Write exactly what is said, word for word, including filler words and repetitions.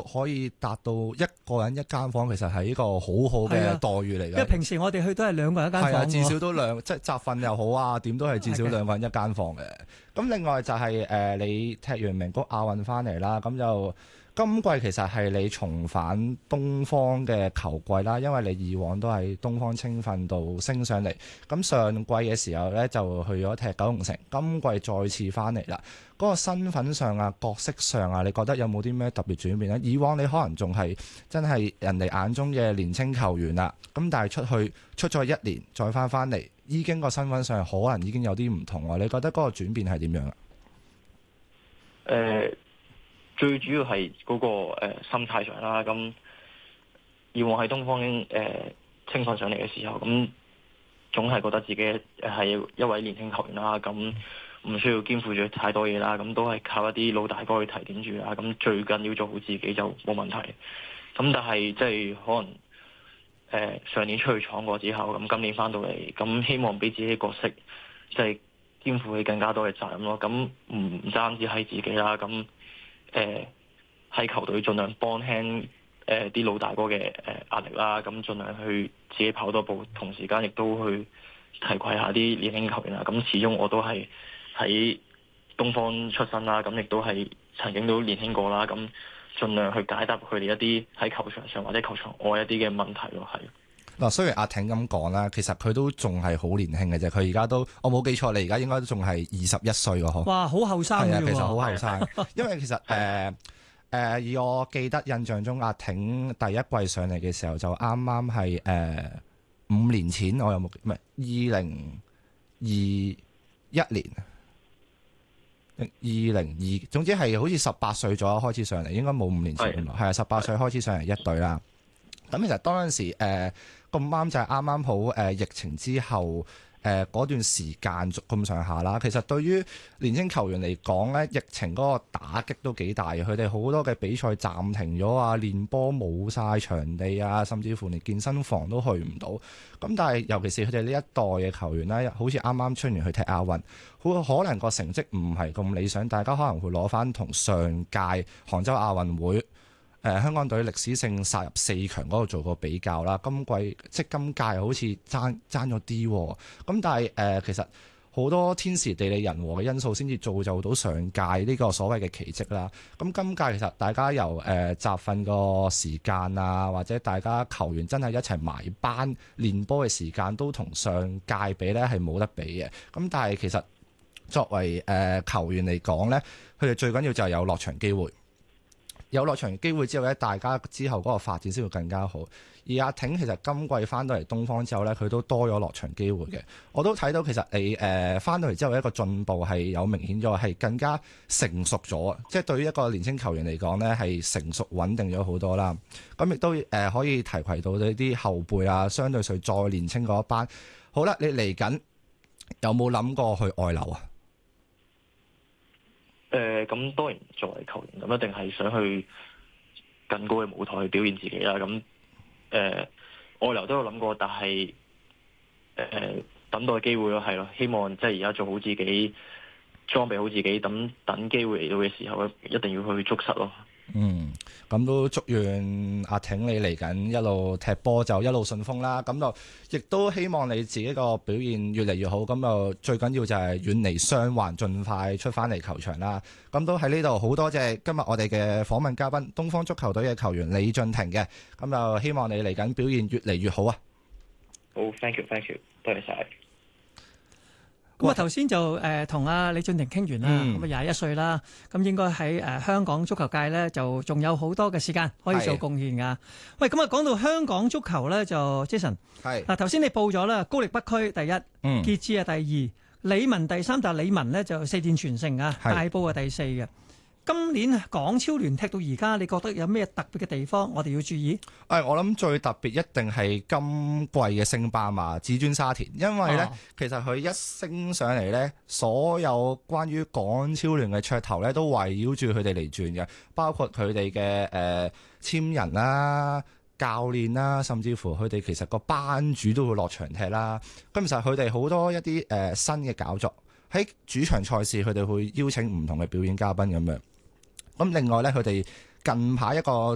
可以達到一個人一間房，其實係一個好好嘅待遇嚟嘅。 因為平時我哋去都係兩個人一間房， 係啊，至少都兩即係集訓又好啊，點都係至少兩個人一間房嘅。咁另外就係、是、誒、呃、你踢完名谷亞運翻嚟啦，咁就今季其實係你重返東方嘅球季啦，因為你以往都喺東方青訓度升上嚟，咁上季嘅時候呢，就去咗踢九龍城，今季再次翻嚟啦。嗰、那個身份上啊、角色上啊，你覺得有冇啲咩特別轉變呢？以往你可能仲係真係人哋眼中嘅年青球員啦，咁但係出去出咗一年再翻翻嚟，已經個身份上可能已經有啲唔同啊！你覺得嗰個轉變係點樣啊？ 誒、呃，最主要係嗰、那個誒、呃、心態上啦。咁以往喺東方誒、呃、青訓上嚟嘅時候，咁總係覺得自己係一位年輕球員啦。咁唔需要肩負住太多嘢啦。咁都係靠一啲老大哥去提點住啦。咁最緊要做好自己就冇問題。咁但係即係可能誒、呃、上年出去闖過之後，咁今年翻到嚟，咁希望俾自己角色即係肩負起更加多嘅責任咯。咁唔唔單止係自己啦，咁誒喺球隊盡量幫輕誒啲老大哥嘅誒壓力啦。咁盡量去自己跑多步，同時間亦都去提攜下啲年輕球員啦。咁始終我都係喺東方出身啦，咁亦都係曾經都年輕過啦。咁盡量去解答佢哋一啲喺球場上或者球場外一啲嘅問題咯，係。 嗱，雖然阿挺咁講啦，其實佢都仲係好年輕嘅啫。佢而家都，我冇記錯，你而家應該都仲係二十一歲喎，嗬。 哇，好後生嘅喎。係啊， 其實好後生。因為其實誒誒、呃呃，以我記得印象中，阿挺第一季上嚟嘅時候就啱啱係誒五年前，我有冇唔係二零二一年。二零二，總之係好似十八歲左右開始上嚟，應該冇五年前咁耐，係啊，十八歲開始上嚟一隊啦。咁其實當陣時誒咁啱就係啱啱好誒、呃、疫情之後誒嗰、呃、段時間咁上下啦。其實對於年輕球員嚟講咧，疫情嗰個打擊都幾大嘅。佢哋好多嘅比賽暫停咗啊，練波冇晒場地啊，甚至乎連健身房都去唔到。咁但係尤其是佢哋呢一代嘅球員咧，好似啱啱出完去踢亞運，好可能個成績唔係咁理想，大家可能會攞翻同上屆杭州亞運會誒、呃、香港隊歷史性殺入四強嗰度做個比較啦。今季即今屆好似爭爭咗啲，咁但係誒、呃、其實好多天時地利人和嘅因素先至造就到上屆呢個所謂嘅奇蹟啦。咁今屆其實大家由誒、呃、集訓個時間啊，或者大家球員真係一齊埋班練波嘅時間，都同上屆比咧係冇得比嘅。咁但係其實作為誒、呃、球員嚟講咧，佢哋最緊要就係有落場機會，有落場機會之後咧，大家之後嗰個發展先會更加好。而阿挺其實今季翻到嚟東方之後咧，佢都多咗落場機會嘅。我都睇到其實你誒翻到嚟之後一個進步係有明顯咗，係更加成熟咗。即係對於一個年輕球員嚟講咧，係成熟穩定咗好多啦。咁亦都誒、呃、可以提攜到你啲後輩啊，相對上再年輕嗰一班。好啦，你嚟緊有冇諗過去外流啊？ 誒咁、呃、當然作為球員咁一定係想去更高嘅舞台去表現自己啦。咁誒、呃、外流都有諗過，但係誒、呃、等待機會咯，係咯，希望即係而家做好自己，裝備好自己，等等機會嚟到嘅時候，一定要去捉實咯。 嗯，咁都祝願阿挺你嚟緊一路踢波就一路順風啦。咁就亦都希望你自己個表現越嚟越好。咁就最緊要就係遠離傷患，盡快出翻嚟球場啦。咁都喺呢度好多謝今日我哋嘅訪問嘉賓，東方足球隊嘅球員李峻霆嘅。咁就希望你嚟緊表現越嚟越好啊！ 好 ，thank you，thank you， 多謝晒。 咁啊，頭先就誒同阿李峻霆傾完啦，咁啊廿一歲啦，咁應該喺誒香港足球界咧就仲有好多嘅時間可以做貢獻噶。喂，咁啊講到香港足球咧，就 Jason 係嗱，頭先你報咗啦，高力北區第一，嗯，傑志啊第二，理文第三，但係理文咧就四戰全勝啊，大埔啊第四嘅。今年港超聯踢到而家，你覺得有咩特別嘅地方我哋要注意？誒、 哎，我諗最特別一定係今季嘅升班馬至尊沙田，因為咧、哦、其實佢一升上嚟咧，所有關於港超聯嘅噱頭咧都圍繞住佢哋嚟轉嘅，包括佢哋嘅誒簽人啦、教練啦，甚至乎佢哋其實個班主都會落場踢啦。咁其實佢哋好多一啲誒、呃、新嘅搞作，喺主場賽事佢哋會邀請唔同嘅表演嘉賓咁樣。咁另外咧，佢哋近排一個